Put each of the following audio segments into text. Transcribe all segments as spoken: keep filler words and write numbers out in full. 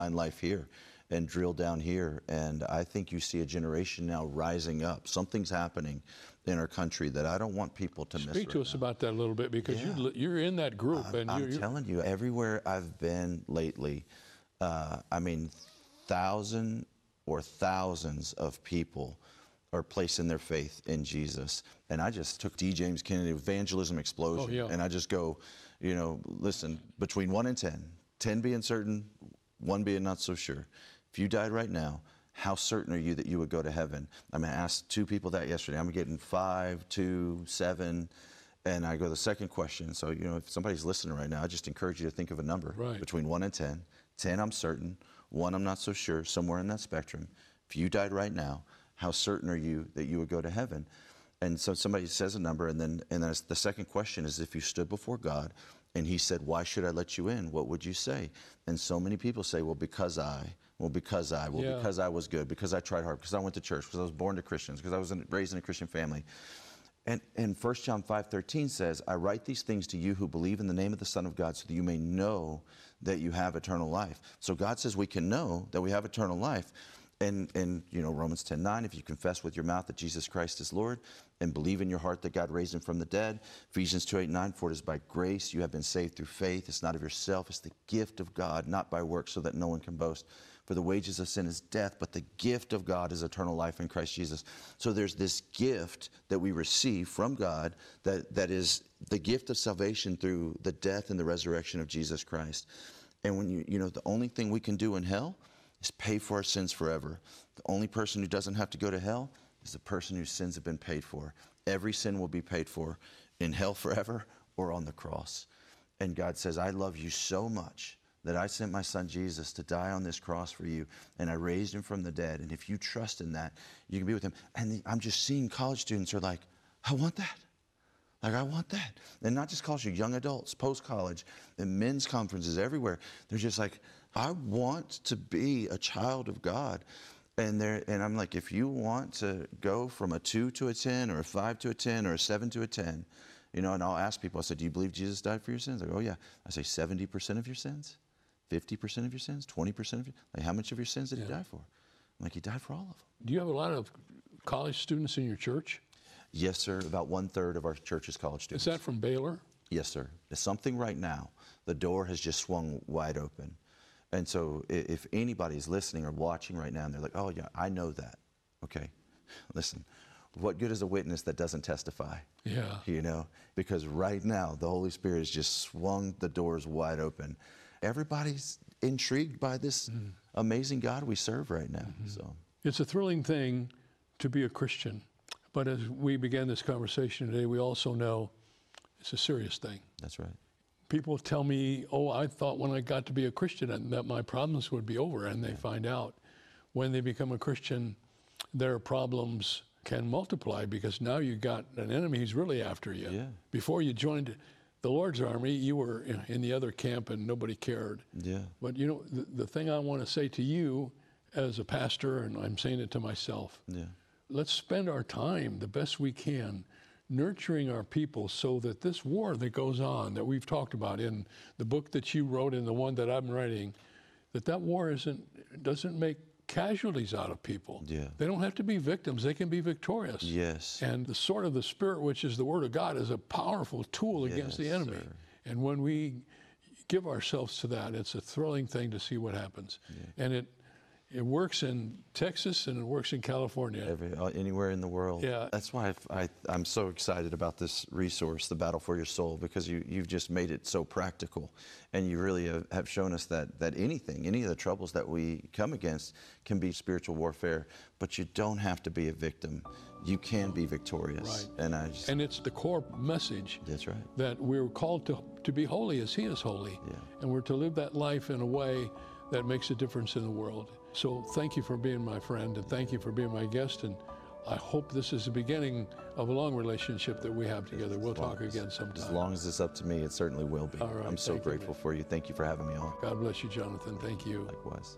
find life here and drill down here. And I think you see a generation now rising up. Something's happening in our country that I don't want people to miss. Speak to right us now. about that a little bit, because Yeah. you, you're in that group. I'm, and I'm you're, you're... telling you, everywhere I've been lately, uh, I mean, thousand or thousands of people are placing their faith in Jesus. And I just took D. James Kennedy, Evangelism Explosion, Oh, yeah. and I just go, you know, listen, between one and ten, ten being certain, one being not so sure. If you died right now, how certain are you that you would go to heaven? I mean, I asked two people that yesterday. I'm getting five, two, seven, and I go the second question. So, you know, if somebody's listening right now, I just encourage you to think of a number Right. between one and ten. ten, I'm certain. one, I'm not so sure, somewhere in that spectrum. If you died right now, how certain are you that you would go to heaven? And so somebody says a number, and then and then the second question is, if you stood before God and he said, why should I let you in? What would you say? And so many people say, well, because I, well, because I, well, Yeah. because I was good, because I tried hard, because I went to church, because I was born to Christians, because I was in, raised in a Christian family. And, and First John five thirteen says, I write these things to you who believe in the name of the Son of God, so that you may know that you have eternal life. So God says we can know that we have eternal life. And, and you know, Romans ten nine, if you confess with your mouth that Jesus Christ is Lord and believe in your heart that God raised him from the dead. Ephesians two eight nine, for it is by grace you have been saved through faith. It's not of yourself, it's the gift of God, not by works, so that no one can boast. For the wages of sin is death, but the gift of God is eternal life in Christ Jesus. So there's this gift that we receive from God that, that is the gift of salvation through the death and the resurrection of Jesus Christ. And when you, you know, the only thing we can do in hell is pay for our sins forever. The only person who doesn't have to go to hell is the person whose sins have been paid for. Every sin will be paid for in hell forever or on the cross. And God says, I love you so much that I sent my son Jesus to die on this cross for you, and I raised him from the dead. And if you trust in that, you can be with him. And the, I'm just seeing college students are like, I want that. Like, I want that. And not just college, young adults, post-college, and men's conferences everywhere. They're just like, I want to be a child of God. And they're, and I'm like, if you want to go from a two to a ten, or a five to a ten, or a seven to a ten, you know, and I'll ask people, I said, do you believe Jesus died for your sins? They go, oh yeah. I say, seventy percent of your sins? fifty percent of your sins? twenty percent of your, like, how much of your sins did Yeah. he die for? I'm like, he died for all of them. Do you have a lot of college students in your church? Yes, sir. About one third of our church is college students. Is that from Baylor? Yes, sir. There's something right now. The door has just swung wide open. And so i- if anybody's listening or watching right now and they're like, oh yeah, I know that. Okay, listen, what good is a witness that doesn't testify? Yeah. You know, because right now the Holy Spirit has just swung the doors wide open. Everybody's intrigued by this mm. amazing God we serve right now. Mm-hmm. So it's a thrilling thing to be a Christian. But as we began this conversation today, we also know it's a serious thing. That's right. People tell me, oh, I thought when I got to be a Christian that my problems would be over. And they yeah. find out when they become a Christian, their problems can multiply, because now you got an enemy who's really after you. Yeah. Before you joined the Lord's army, you were in the other camp and nobody cared. Yeah. But you know, the, the thing I want to say to you as a pastor, and I'm saying it to myself, yeah. let's spend our time the best we can nurturing our people so that this war that goes on, that we've talked about in the book that you wrote and the one that I'm writing, that that war isn't doesn't make casualties out of people. Yeah. They don't have to be victims. They can be victorious. Yes. And the sword of the Spirit, which is the Word of God, is a powerful tool against yes, the enemy. Sir. And when we give ourselves to that, it's a thrilling thing to see what happens. Yeah. And it It works in Texas and it works in California. Every, uh, anywhere in the world. Yeah. That's why I've, I, I'm so excited about this resource, The Battle for Your Soul, because you, you've just made it so practical. And you really have, have shown us that, that anything, any of the troubles that we come against can be spiritual warfare, but you don't have to be a victim. You can be victorious. Right. And I just, and it's the core message. That's right. That we're called to, to be holy as He is holy. Yeah. And we're to live that life in a way that makes a difference in the world. So thank you for being my friend, and thank you for being my guest, and I hope this is the beginning of a long relationship that we have together. We'll talk as, again sometime. As long as it's up to me, it certainly will be. All right, I'm so grateful you, for you. Thank you for having me on. God bless you, Jonathan. Thank you. Likewise.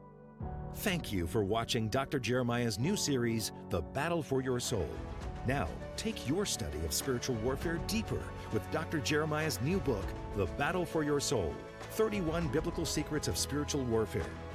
Thank you for watching Doctor Jeremiah's new series, The Battle for Your Soul. Now, take your study of spiritual warfare deeper with Doctor Jeremiah's new book, The Battle for Your Soul, thirty-one Biblical Secrets of Spiritual Warfare.